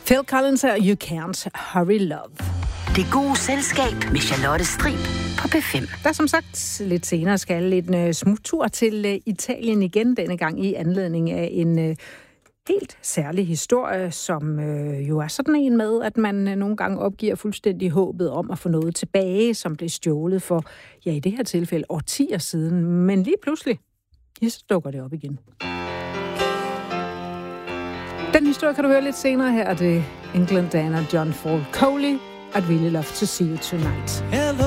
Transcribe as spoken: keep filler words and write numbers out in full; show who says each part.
Speaker 1: Phil Collins og You Can't Hurry Love.
Speaker 2: Det gode selskab med Charlotte Strib på P fem.
Speaker 1: Der som sagt lidt senere skal en smuttur til Italien igen, denne gang i anledning af en helt særlig historie, som øh, jo er sådan en med, at man øh, nogle gange opgiver fuldstændig håbet om at få noget tilbage, som blev stjålet for, ja i det her tilfælde, årtier siden. Men lige pludselig, ja, så dukker det op igen. Den historie kan du høre lidt senere her. Det er England Dan og John Paul Coley. I'd really love to see you tonight. Hello.